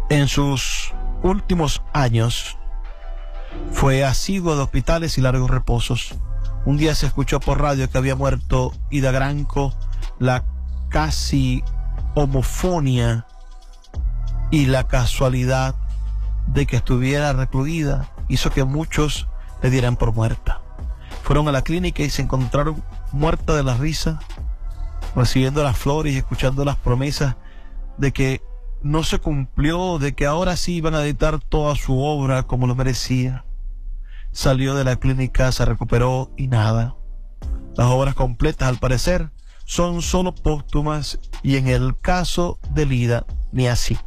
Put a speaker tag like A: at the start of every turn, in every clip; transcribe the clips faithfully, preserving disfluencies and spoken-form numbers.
A: En sus últimos años fue asiduo de hospitales y largos reposos. Un día se escuchó por radio que había muerto Ida Granco. La casi homofonía y la casualidad de que estuviera recluida hizo que muchos le dieran por muerta. Fueron a la clínica y se encontraron muerta de la risa, recibiendo las flores y escuchando las promesas de que no se cumplió, de que ahora sí iban a editar toda su obra como lo merecía. Salió de la clínica, se recuperó y nada. Las obras completas, al parecer, son solo póstumas, y en el caso de Lida, ni así.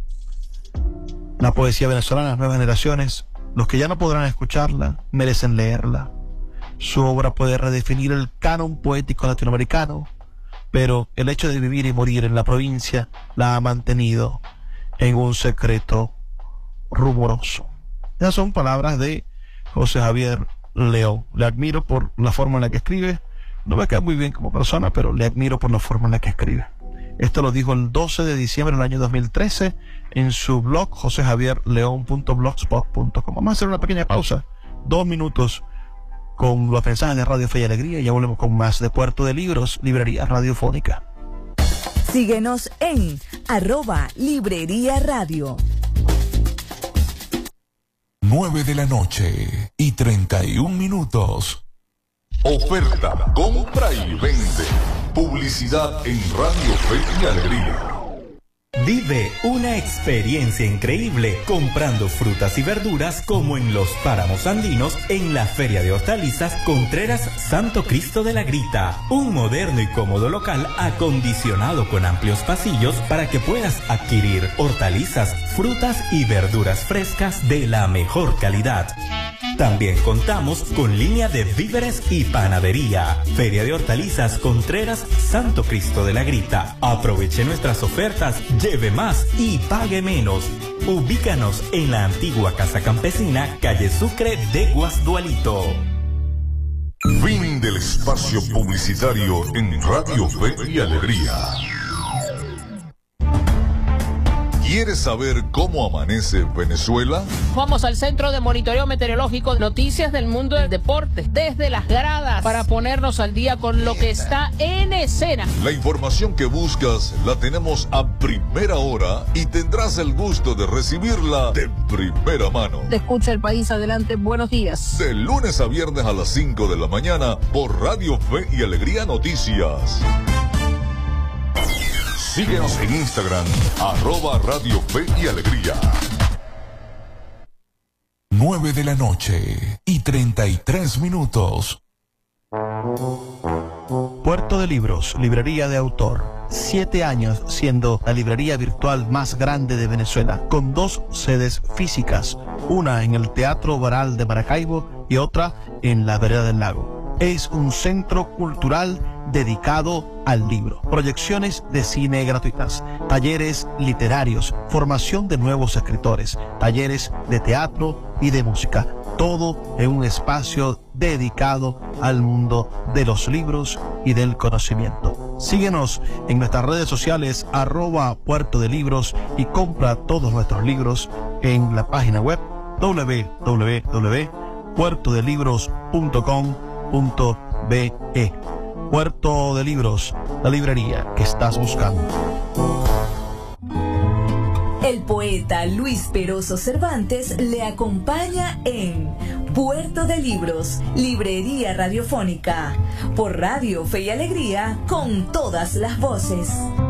A: La poesía venezolana, las nuevas generaciones, los que ya no podrán escucharla, merecen leerla. Su obra puede redefinir el canon poético latinoamericano, pero el hecho de vivir y morir en la provincia la ha mantenido en un secreto rumoroso. Esas son palabras de José Javier León. Le admiro por la forma en la que escribe. No me cae muy bien como persona, pero le admiro por la forma en la que escribe. Esto lo dijo el doce de diciembre del año dos mil trece en su blog jose javier león punto blogspot punto com. Vamos a hacer una pequeña pausa, dos minutos, con los mensajes de Radio Fe y Alegría, y ya volvemos con más de Puerto de Libros, Librería Radiofónica.
B: Síguenos en arroba Librería Radio.
C: nueve de la noche y treinta y un minutos. Oferta, compra y vende. Publicidad en Radio Fe y Alegría.
D: Vive una experiencia increíble comprando frutas y verduras como en los páramos andinos en la Feria de Hortalizas Contreras Santo Cristo de la Grita. Un moderno y cómodo local acondicionado con amplios pasillos para que puedas adquirir hortalizas, frutas y verduras frescas de la mejor calidad. También contamos con línea de víveres y panadería. Feria de Hortalizas Contreras Santo Cristo de la Grita. Aproveche nuestras ofertas, lleve más y pague menos. Ubícanos en la antigua Casa Campesina, calle Sucre de Guasdualito.
C: Fin del espacio publicitario en Radio Fe y Alegría. ¿Quieres saber cómo amanece Venezuela?
E: Vamos al Centro de Monitoreo Meteorológico, noticias del mundo del deporte, desde las gradas, para ponernos al día con lo que está en escena.
C: La información que buscas la tenemos a primera hora y tendrás el gusto de recibirla de primera mano.
E: Te escucha el país, adelante, buenos días.
C: De lunes a viernes a las cinco de la mañana por Radio Fe y Alegría Noticias. Síguenos en Instagram, arroba Radio Fe y Alegría. nueve de la noche y treinta y tres minutos.
A: Puerto de Libros, librería de autor. Siete años siendo la librería virtual más grande de Venezuela, con dos sedes físicas, una en el Teatro Baral de Maracaibo y otra en la Vereda del Lago. Es un centro cultural dedicado al libro, proyecciones de cine gratuitas, talleres literarios, formación de nuevos escritores, talleres de teatro y de música, todo en un espacio dedicado al mundo de los libros y del conocimiento. Síguenos en nuestras redes sociales, arroba Puerto de Libros, y compra todos nuestros libros en la página web doble u doble u doble u punto puerto de libros punto com punto be. Puerto de Libros, la librería que estás buscando.
B: El poeta Luis Peroso Cervantes le acompaña en Puerto de Libros, Librería Radiofónica, por Radio Fe y Alegría, con todas las voces.